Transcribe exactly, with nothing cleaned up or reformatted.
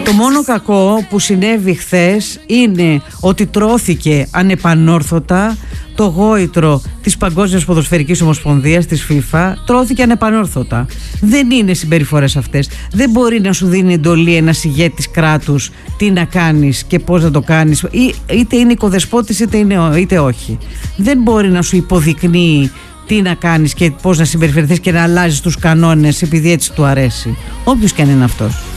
Το μόνο κακό που συνέβη χθες είναι ότι τρώθηκε ανεπανόρθωτα το γόητρο της Παγκόσμιας Ποδοσφαιρικής Ομοσπονδίας, της FIFA, τρώθηκε ανεπανόρθωτα. Δεν είναι συμπεριφορές αυτές. Δεν μπορεί να σου δίνει εντολή ένας ηγέτης κράτους τι να κάνεις και πώς να το κάνεις, είτε είναι οικοδεσπότης είτε, είναι, είτε όχι. Δεν μπορεί να σου υποδεικνύει τι να κάνεις και πώς να συμπεριφερθείς και να αλλάζεις τους κανόνες επειδή έτσι του αρέσει, όποιος και αν είναι αυτός.